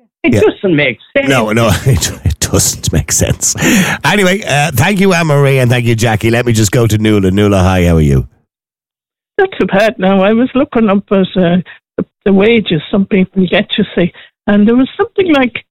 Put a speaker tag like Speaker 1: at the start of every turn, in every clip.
Speaker 1: It doesn't make sense.
Speaker 2: No, it doesn't make sense. Anyway, thank you, Anne-Marie, and thank you, Jackie. Let me just go to Nuala. Nuala, hi, how are you?
Speaker 3: Not too bad now. I was looking up as the wages some people get, you see, and there was something like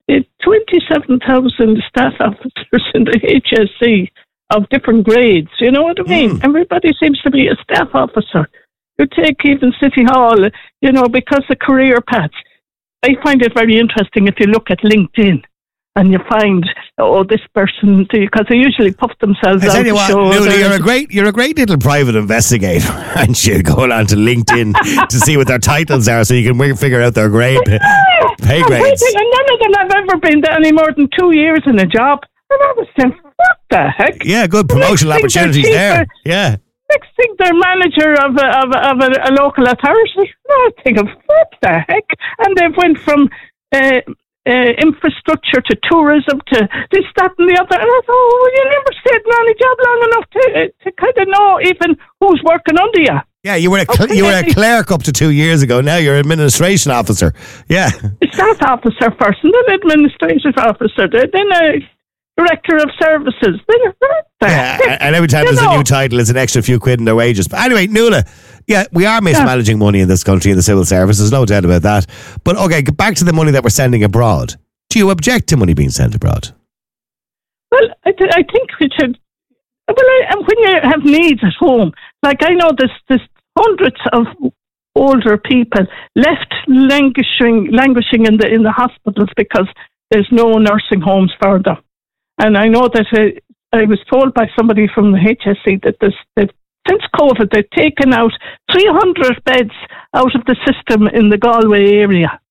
Speaker 3: 27,000 staff officers in the HSE of different grades. You know what I mean? Everybody seems to be a staff officer. You take even City Hall, because the career paths. I find it very interesting if you look at LinkedIn and you find, this person, because they usually puff themselves out.
Speaker 2: I tell you what, Nuala, you're a great little private investigator, aren't you? Going on to LinkedIn to see what their titles are so you can figure out their pay grades.
Speaker 3: And none of them have ever been any more than 2 years in a job. And I was saying, what the heck?
Speaker 2: Yeah, good promotional opportunities there. Yeah.
Speaker 3: Next thing, they're manager of a local authority. I think of what the heck? And they've went from infrastructure to tourism to this, that, and the other. And I thought, you never stayed in any job long enough to kind of know even who's working under you.
Speaker 2: Yeah, you were a clerk up to 2 years ago. Now you're an administration officer. Yeah,
Speaker 3: staff officer first, and then administrative officer, then a director of services.
Speaker 2: And every time there's a new title, it's an extra few quid in their wages. But anyway, Nuala, we are mismanaging money in this country in the civil service. There's no doubt about that. But okay, get back to the money that we're sending abroad. Do you object to money being sent abroad?
Speaker 3: Well, I think we should. Well, when you have needs at home, like I know there's hundreds of older people left languishing in the hospitals because there's no nursing homes for them. And I know that I was told by somebody from the HSE that since COVID, they've taken out 300 beds out of the system in the Galway area.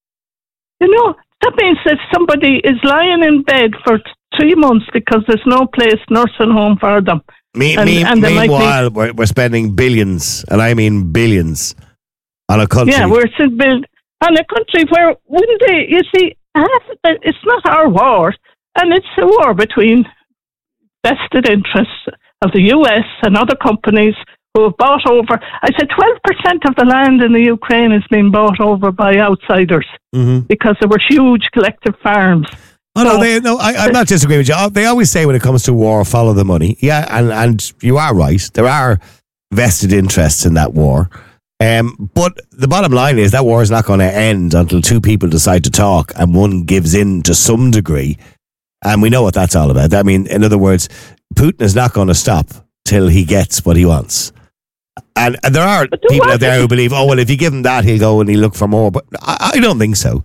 Speaker 3: That means that somebody is lying in bed for 3 months because there's no place nursing home for them.
Speaker 2: Meanwhile, we're spending billions, and I mean billions, on a country.
Speaker 3: Yeah, we're still on a country where, wouldn't they, you see, it's not our war, and it's a war between vested interests of the US and other companies who have bought over. I said 12% of the land in the Ukraine is being bought over by outsiders because there were huge collective farms.
Speaker 2: I'm not disagreeing with you. They always say when it comes to war, follow the money. Yeah, and you are right. There are vested interests in that war. But the bottom line is that war is not going to end until two people decide to talk and one gives in to some degree. And we know what that's all about. I mean, in other words, Putin is not going to stop till he gets what he wants. And there are people out there who believe, if you give him that, he'll go and he'll look for more. But I don't think so.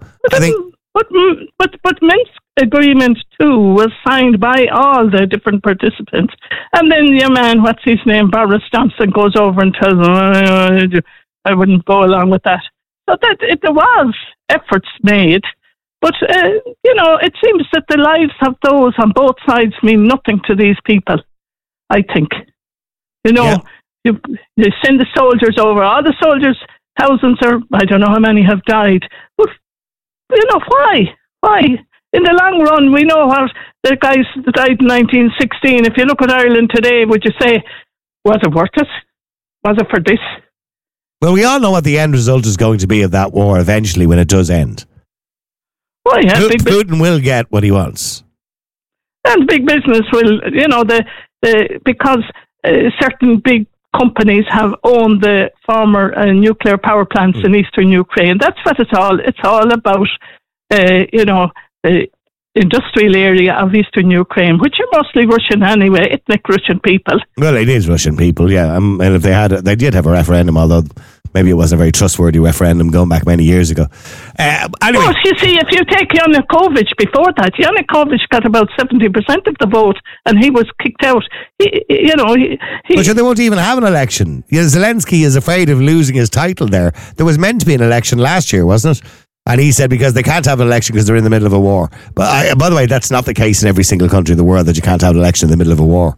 Speaker 3: But Minsk Agreement 2 was signed by all the different participants. And then your man, what's his name, Boris Johnson, goes over and tells them, I wouldn't go along with that. So there was efforts made. But, it seems that the lives of those on both sides mean nothing to these people, I think. You send the soldiers over. All the soldiers, thousands I don't know how many have died. But, why? Why? In the long run, we know what the guys that died in 1916. If you look at Ireland today, would you say, was it worth it? Was it for this?
Speaker 2: Well, we all know what the end result is going to be of that war eventually when it does end.
Speaker 3: Oh, yeah,
Speaker 2: Putin will get what he wants.
Speaker 3: And big business will, because certain big companies have owned the former nuclear power plants in eastern Ukraine. That's what it's all about, the industrial area of eastern Ukraine, which are mostly Russian anyway, ethnic Russian people.
Speaker 2: Well, it is Russian people, yeah. And if they did have a referendum, although maybe it wasn't a very trustworthy referendum going back many years ago. Anyway.
Speaker 3: Oh, you see, if you take Yanukovych before that, Yanukovych got about 70% of the vote, and he was kicked out.
Speaker 2: But they won't even have an election. Zelensky is afraid of losing his title there. There was meant to be an election last year, wasn't it? And he said because they can't have an election because they're in the middle of a war. But by the way, that's not the case in every single country in the world, that you can't have an election in the middle of a war.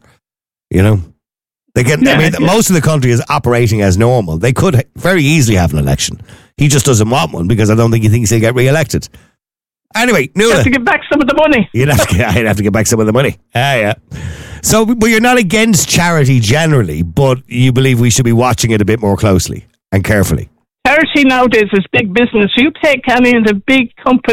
Speaker 2: Most of the country is operating as normal. They could very easily have an election. He just doesn't want one because I don't think he thinks he'll get re-elected. Anyway, Nuala,
Speaker 3: you have to get back some of the money.
Speaker 2: I'd have to get back some of the money. Yeah. So, but you're not against charity generally, but you believe we should be watching it a bit more closely and carefully.
Speaker 3: Charity nowadays is big business. You take any of the big companies